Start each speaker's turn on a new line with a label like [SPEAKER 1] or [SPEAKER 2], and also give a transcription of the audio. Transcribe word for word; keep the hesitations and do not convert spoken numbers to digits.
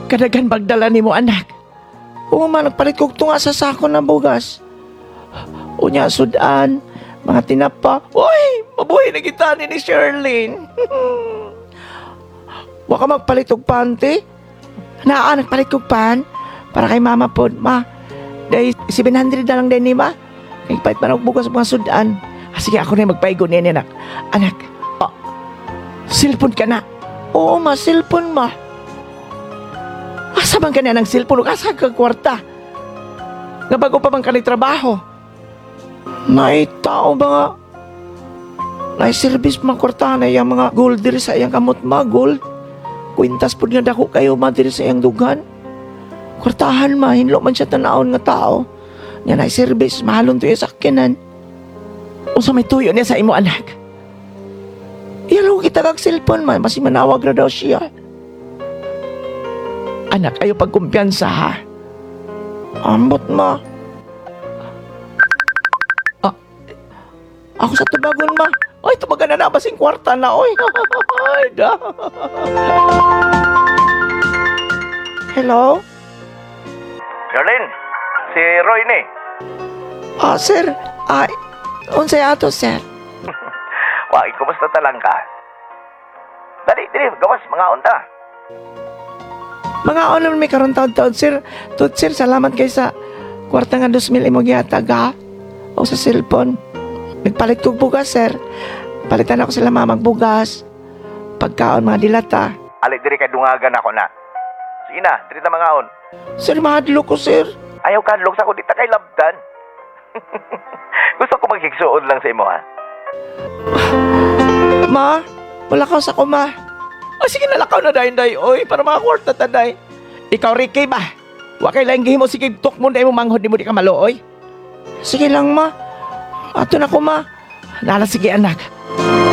[SPEAKER 1] Kadagan bagdala ni mo, anak. Oo man, nagpalit ko tunga sa sako ng bugas. Unya, sudan, mga tinapa. Uy, mabuhay na kita ni ni Sherlyn. Waka magpalit og panty? Naa, nagpalit kog pan para kay mama pod, ma. Dahil seven hundred na lang din ni ma. Kaya palit man og bugas mga sudan. Ah, sige, ako na magpaigo niya, anak. Anak, oh, cellphone ka na. Oo, ma, cellphone, ma. Asa bang ka na ng cellphone? Asa ka kwarta? Nga bago pa bang ka trabaho? May tao ba nga? May service mga kwarta na yung mga gold diri sa iyang kamot, ma, gold. Kwintas po nga dako kayo, ma, diri sa iyang dugan. Kwartahan, ma, hinlo man siya tanaon nga tao. Nga na service, mahalon to yung sakyanan. O sa may tuyo niya sa imo, anak. Iyalo kita kag cellphone, ma, masi manawag na daw siya. Anak, ayaw pagkumpiyansa, ha? Ambot, ma. Ah, ako sa tubagon, ma. Ay, tumagan na na, basing kwarta na, oy. Ay, da. Hello?
[SPEAKER 2] Sherlyn, si Roy ni.
[SPEAKER 1] Ah, sir. Ay, unsay ato, sir?
[SPEAKER 2] Wagi, kumusta talang ka? Dali, dali, gawas, mga unta.
[SPEAKER 1] Mga ano may karon taon-taon, sir. Tut, sir, salamat kay sa kwarta nga two thousand imo gihatag, ha? O sa cellphone. Nagpalit kog bugas, sir. Palitan ako sila mamang bugas. Pagkaon, mga dilata.
[SPEAKER 2] Ali, diri kay dungagan ako na. Sige na, diri na mga on.
[SPEAKER 1] Sir, mahadlo ko, sir.
[SPEAKER 2] Ayaw ka, log sa ko, di ta kay labdan. Gusto ko magkiksuod lang sa imo, ha?
[SPEAKER 1] Ma, wala ka sa ko, ma. O sige, nalakaw na dahin dahi, oy, para mga kwarta taday. Ikaw, Ricky, ba? Wakay lang gihimo, sige, tuk mo, dahi mo manghod, di mo di ka malo, oy. Sige lang, ma. Ato na ko, ma. Nala, sige, anak.